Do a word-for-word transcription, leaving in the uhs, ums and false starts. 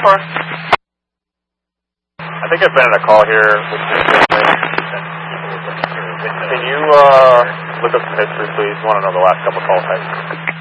four. I think I've been on a call here with Can you uh, look up some history, please? I want to know the last couple call types.